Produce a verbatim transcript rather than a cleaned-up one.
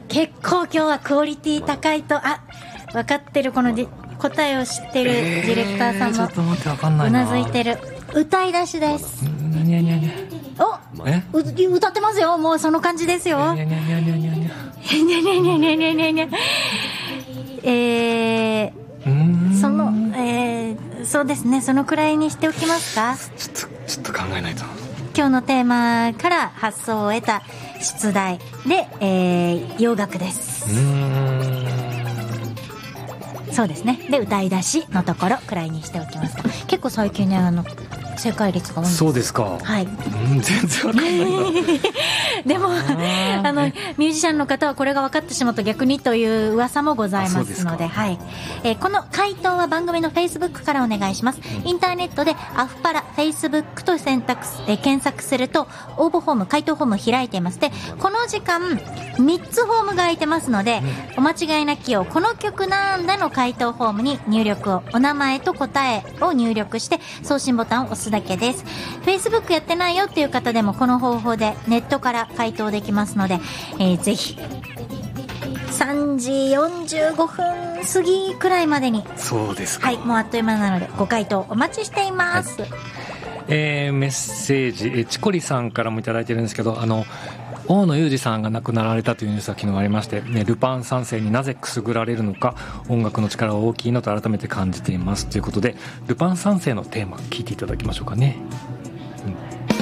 結構今日はクオリティ高いと、あ、分かってる、この答えを知ってるディレクターさんも、 ちょっと待って、分かんないな。 うなずいてる。歌い出しです。 にゃにゃにゃお、え歌ってますよ。もうその感じですよ。 にゃにゃにゃにゃにゃにゃにゃにゃにゃにゃにゃにゃにゃ。えー、その、えー、そうですね、そのくらいにしておきますか。 ちょっと、ちょっと考えないと。 今日のテーマから発想を得た出題で、えー、洋楽です。うーん、そうですね。で、歌い出しのところくらいにしておきますか。結構最近ね、あの正解率が多いんです。 そうですか。 はい。 うん、全然わかんないな。 でもあのミュージシャンの方はこれが分かってしまうと逆にという噂もございますので、はい、えー、この回答は番組の Facebook からお願いします。インターネットでアフパラ Facebook と選択、えー、検索すると応募フォーム、回答フォーム開いています。で、この時間みっつフォームが空いてますので、お間違いなきようこの曲なんだの回答フォームに入力を、お名前と答えを入力して送信ボタンを押すだけです。 Facebook やってないよっていう方でもこの方法でネットから回答できますので、えー、ぜひさんじよんじゅうごふん過ぎくらいまでに。 そうですか。 はい、もうあっという間なのでご回答お待ちしています。はい、 えー、メッセージ、えチコリさんからもいただいてるんですけど、あの大野裕二さんが亡くなられたというニュースが昨日ありまして、ね、ルパン三世になぜくすぐられるのか、音楽の力は大きいのと改めて感じていますということで、ルパン三世のテーマ聞いていただきましょうかね。